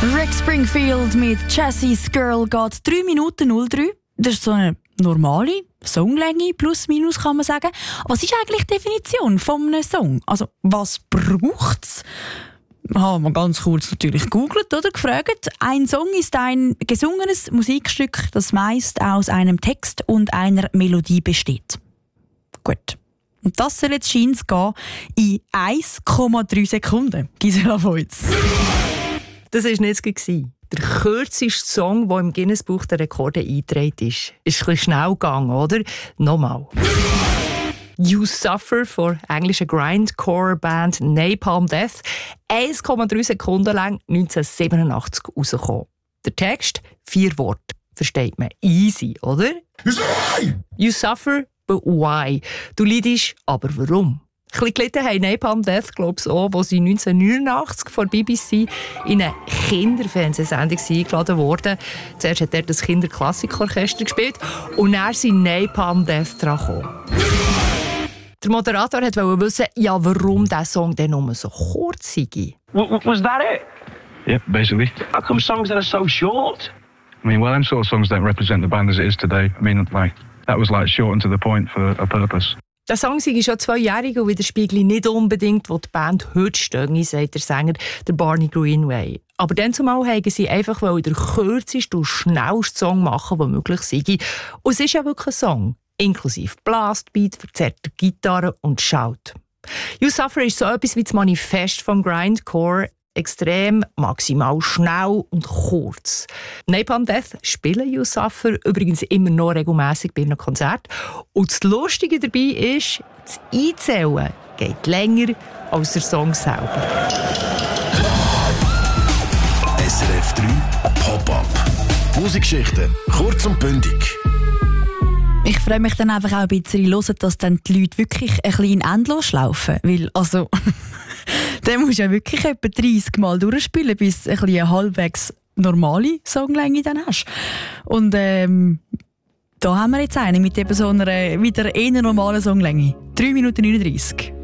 Rick Springfield mit Jessie's Girl geht 3 Minuten 03. Das ist so eine normale Songlänge, plus minus kann man sagen. Was ist eigentlich die Definition von einem Song? Also, was braucht es? Haben wir ganz kurz natürlich gegoogelt oder gefragt. Ein Song ist ein gesungenes Musikstück, das meist aus einem Text und einer Melodie besteht. Gut. Und das soll jetzt scheint gehen in 1,3 Sekunden. Gisela Voits. Das war nicht der kürzeste Song, der im Guinness-Buch der Rekorde eingetragen ist. Ist ein bisschen schnell gegangen, oder? Nochmal. You Suffer von englischen Grindcore-Band Napalm Death. 1,3 Sekunden lang 1987 rausgekommen. Der Text, 4 Worte. Versteht man. Easy, oder? You suffer, but why? Du leidest, aber warum? Ein bisschen gelitten haben Napalm Death, glaube ich, auch, wo sie 1989 von BBC in eine Kinderfernsehsendung eingeladen wurden. Zuerst hat er das Kinderklassikorchester gespielt und dann sind Napalm Death dran gekommen. Der Moderator wollte wissen, ja, warum dieser Song denn nur so kurz sei. Was that it? Yep, basically. How come songs that are so short? I mean, well, them sort of songs don't represent the band as it is today. I mean, like, that was like short and to the point for a purpose. Der Song sei schon 2-jährig und widerspiegelt nicht unbedingt, wo die Band heute steht, sagt der Sänger der Barney Greenway. Aber dann zumal wollten sie einfach den kürzesten und schnellsten Song machen, der möglich sei. Und es ist ja wirklich ein Song, inklusive Blastbeat, verzerrter Gitarre und Shout. You Suffer ist so etwas wie das Manifest vom Grindcore. Extrem, maximal schnell und kurz. Napalm Death spielen You Suffer übrigens immer noch regelmässig bei einem Konzert. Und das Lustige dabei ist, das Einzählen geht länger als der Song selber. SRF 3 Pop-Up. Musikgeschichten kurz und bündig. Ich freue mich dann einfach auch ein bisschen hören, dass dann die Leute wirklich ein bisschen endlos laufen. Weil, also, dann musst du ja wirklich etwa 30 Mal durchspielen, bis du eine halbwegs normale Songlänge dann hast. Und da haben wir jetzt eine mit eben so einer wieder eher normalen Songlänge. 3 Minuten 39.